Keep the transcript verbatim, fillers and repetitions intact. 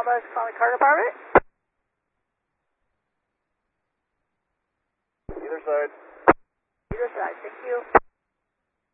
Alba calling car department. Either side. Either side, thank you.